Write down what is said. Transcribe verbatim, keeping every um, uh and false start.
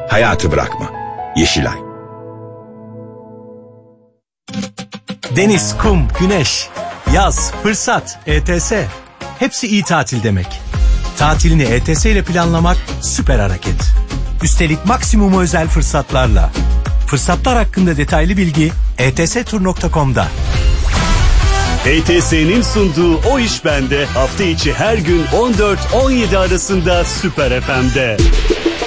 Hayatı bırakma. Yeşilay. Deniz, kum, güneş, yaz, fırsat, E T S. Hepsi iyi tatil demek. Tatilini E T S ile planlamak süper hareket. Üstelik maksimum özel fırsatlarla. Fırsatlar hakkında detaylı bilgi e t s tur nokta com'da. E T S'nin sunduğu O İş Bende hafta içi her gün on dört on yedi arasında Süper F M'de.